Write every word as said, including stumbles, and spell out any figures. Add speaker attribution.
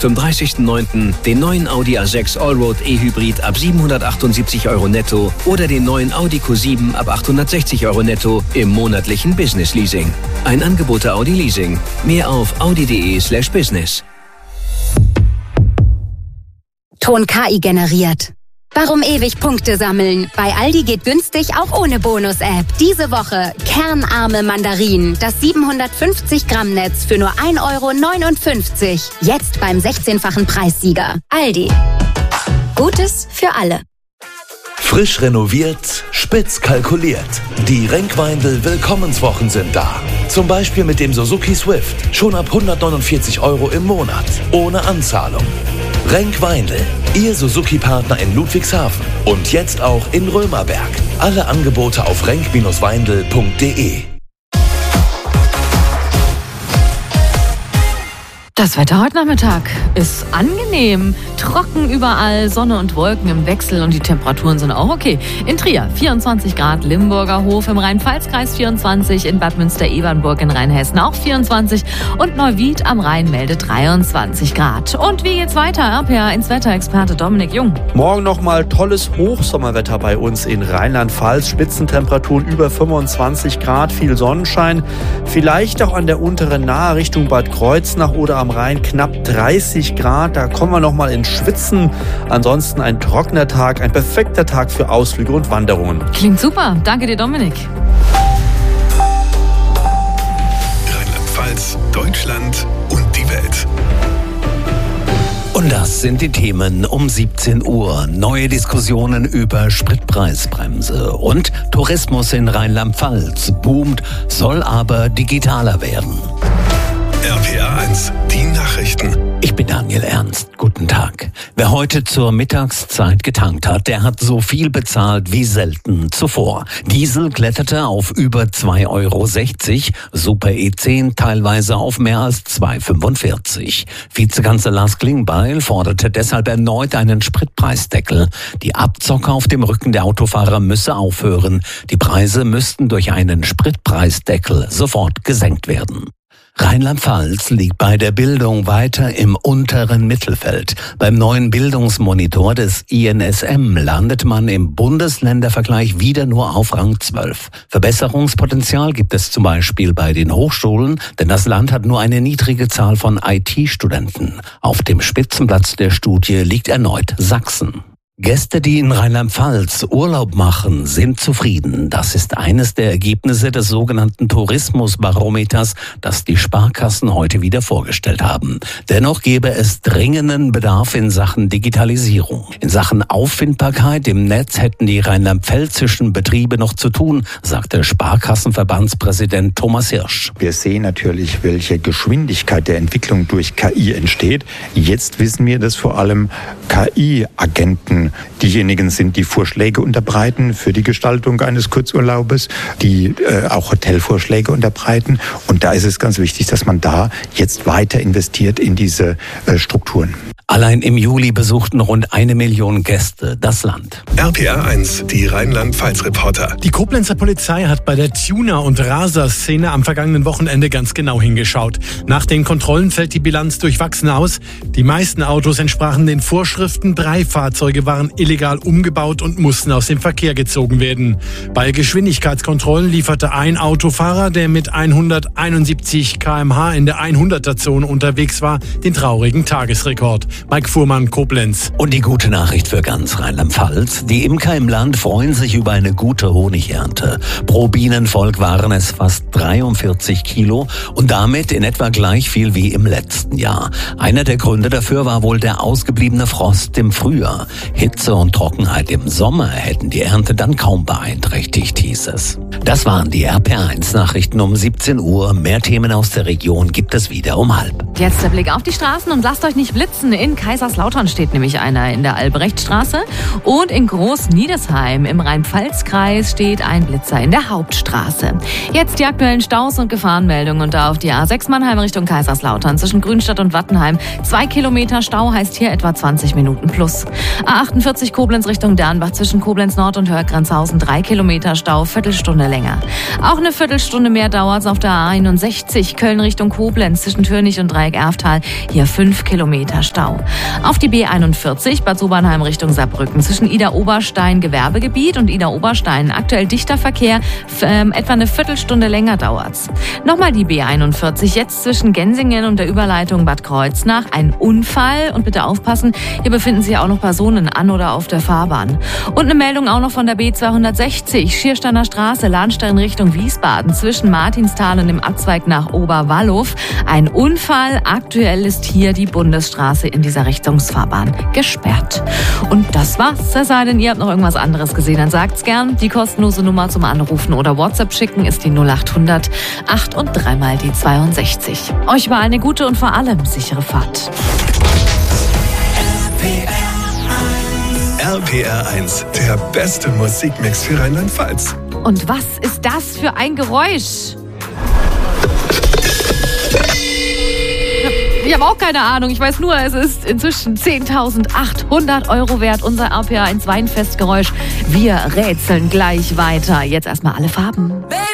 Speaker 1: zum dreißigsten neunten den neuen Audi A sechs Allroad E-Hybrid ab siebenhundertachtundsiebzig Euro netto oder den neuen Audi Q sieben ab achthundertsechzig Euro netto im monatlichen Business Leasing. Ein Angebot der Audi Leasing. Mehr auf audi.de slash business.
Speaker 2: Ton K I generiert. Warum ewig Punkte sammeln? Bei Aldi geht günstig auch ohne Bonus-App. Diese Woche kernarme Mandarinen. Das siebenhundertfünfzig Gramm Netz für nur ein Euro neunundfünfzig. Jetzt beim sechzehnfachen Preissieger. Aldi. Gutes für alle.
Speaker 3: Frisch renoviert, spitz kalkuliert. Die Renk-Weindl Willkommenswochen sind da. Zum Beispiel mit dem Suzuki Swift. Schon ab hundertneunundvierzig Euro im Monat. Ohne Anzahlung. Renk-Weindl, Ihr Suzuki-Partner in Ludwigshafen. Und jetzt auch in Römerberg. Alle Angebote auf renk Weindl punkt de.
Speaker 4: Das Wetter heute Nachmittag ist angenehm. Trocken überall, Sonne und Wolken im Wechsel und die Temperaturen sind auch okay. In Trier vierundzwanzig Grad, Limburger Hof im Rhein-Pfalz-Kreis vierundzwanzig, in Bad Münster-Ebernburg in Rheinhessen auch vierundzwanzig und Neuwied am Rhein meldet dreiundzwanzig Grad. Und wie geht's weiter? R P A eins Wetterexperte Dominik Jung.
Speaker 5: Morgen nochmal tolles Hochsommerwetter bei uns in Rheinland-Pfalz. Spitzentemperaturen über fünfundzwanzig Grad, viel Sonnenschein. Vielleicht auch an der unteren Nahe Richtung Bad Kreuznach oder am Rhein knapp dreißig Grad. Da kommen wir nochmal ins Schwitzen. Ansonsten ein trockener Tag, ein perfekter Tag für Ausflüge und Wanderungen.
Speaker 4: Klingt super. Danke dir, Dominik.
Speaker 6: Rheinland-Pfalz, Deutschland und die Welt.
Speaker 7: Und das sind die Themen um siebzehn Uhr. Neue Diskussionen über Spritpreisbremse und Tourismus in Rheinland-Pfalz boomt, soll aber digitaler werden.
Speaker 6: R P A eins, die Nachrichten.
Speaker 7: Ich bin Daniel Ernst. Guten Tag. Wer heute zur Mittagszeit getankt hat, der hat so viel bezahlt wie selten zuvor. Diesel kletterte auf über zwei Euro sechzig, Super E zehn teilweise auf mehr als zwei Euro fünfundvierzig. Vizekanzler Lars Klingbeil forderte deshalb erneut einen Spritpreisdeckel. Die Abzocke auf dem Rücken der Autofahrer müsse aufhören. Die Preise müssten durch einen Spritpreisdeckel sofort gesenkt werden. Rheinland-Pfalz liegt bei der Bildung weiter im unteren Mittelfeld. Beim neuen Bildungsmonitor des I N S M landet man im Bundesländervergleich wieder nur auf Rang zwölf. Verbesserungspotenzial gibt es zum Beispiel bei den Hochschulen, denn das Land hat nur eine niedrige Zahl von I T-Studenten. Auf dem Spitzenplatz der Studie liegt erneut Sachsen. Gäste, die in Rheinland-Pfalz Urlaub machen, sind zufrieden. Das ist eines der Ergebnisse des sogenannten Tourismusbarometers, das die Sparkassen heute wieder vorgestellt haben. Dennoch gäbe es dringenden Bedarf in Sachen Digitalisierung. In Sachen Auffindbarkeit im Netz hätten die rheinland-pfälzischen Betriebe noch zu tun, sagte Sparkassenverbandspräsident Thomas Hirsch.
Speaker 8: Wir sehen natürlich, welche Geschwindigkeit der Entwicklung durch K I entsteht. Jetzt wissen wir, dass vor allem K I-Agenten diejenigen sind, die Vorschläge unterbreiten für die Gestaltung eines Kurzurlaubes, die äh, auch Hotelvorschläge unterbreiten. Und da ist es ganz wichtig, dass man da jetzt weiter investiert in diese äh, Strukturen.
Speaker 7: Allein im Juli besuchten rund eine Million Gäste das Land.
Speaker 6: R P A eins, die Rheinland-Pfalz-Reporter.
Speaker 9: Die Koblenzer Polizei hat bei der Tuner- und Raser-Szene am vergangenen Wochenende ganz genau hingeschaut. Nach den Kontrollen fällt die Bilanz durchwachsen aus. Die meisten Autos entsprachen den Vorschriften. Drei Fahrzeuge waren illegal umgebaut und mussten aus dem Verkehr gezogen werden. Bei Geschwindigkeitskontrollen lieferte ein Autofahrer, der mit hunderteinundsiebzig Kilometer pro Stunde in der hunderter-Zone unterwegs war, den traurigen Tagesrekord. Mike Fuhrmann, Koblenz.
Speaker 7: Und die gute Nachricht für ganz Rheinland-Pfalz. Die Imker im Land freuen sich über eine gute Honigernte. Pro Bienenvolk waren es fast dreiundvierzig Kilo und damit in etwa gleich viel wie im letzten Jahr. Einer der Gründe dafür war wohl der ausgebliebene Frost im Frühjahr. Hitze und Trockenheit im Sommer hätten die Ernte dann kaum beeinträchtigt, hieß es. Das waren die R P A eins Nachrichten um siebzehn Uhr. Mehr Themen aus der Region gibt es wieder um halb.
Speaker 4: Jetzt der Blick auf die Straßen und lasst euch nicht blitzen. In Kaiserslautern steht nämlich einer in der Albrechtstraße und in Groß-Niedesheim im Rhein-Pfalz-Kreis steht ein Blitzer in der Hauptstraße. Jetzt die aktuellen Staus und Gefahrenmeldungen und da auf die A sechs Mannheim Richtung Kaiserslautern zwischen Grünstadt und Wattenheim. Zwei Kilometer Stau heißt hier etwa zwanzig Minuten plus. A achtundvierzig Koblenz Richtung Dernbach zwischen Koblenz Nord und Hörgrenzhausen. Drei Kilometer Stau, Viertelstunde länger. Auch eine Viertelstunde mehr dauert es auf der A einundsechzig Köln Richtung Koblenz zwischen Türnich und Dreieck Rheinberg-Erftal. Hier fünf Kilometer Stau. Auf die B einundvierzig Bad Sobernheim Richtung Saarbrücken. Zwischen Ida-Oberstein Gewerbegebiet und Ida-Oberstein aktuell dichter Verkehr. Ähm, etwa eine Viertelstunde länger dauert's. Nochmal die B einundvierzig, jetzt zwischen Gensingen und der Überleitung Bad Kreuznach. Ein Unfall und bitte aufpassen, hier befinden sich auch noch Personen an oder auf der Fahrbahn. Und eine Meldung auch noch von der B zweihundertsechzig, Schiersteiner Straße, Lahnstein Richtung Wiesbaden, zwischen Martinsthal und dem Abzweig nach Oberwallow. Ein Unfall, aktuell ist hier die Bundesstraße in dieser Richtungsfahrbahn gesperrt. Und das war's, es sei denn, ihr habt noch irgendwas anderes gesehen, dann sagt's gern. Die kostenlose Nummer zum Anrufen oder WhatsApp schicken ist die null acht hundert acht und dreimal die zweiundsechzig. Euch war eine gute und vor allem sichere Fahrt.
Speaker 6: R P R eins, der beste Musikmix für Rheinland-Pfalz.
Speaker 4: Und was ist das für ein Geräusch? Ich habe auch keine Ahnung. Ich weiß nur, es ist inzwischen zehntausendachthundert Euro wert, unser R P R eins Weinfestgeräusch. Wir rätseln gleich weiter. Jetzt erstmal alle Farben.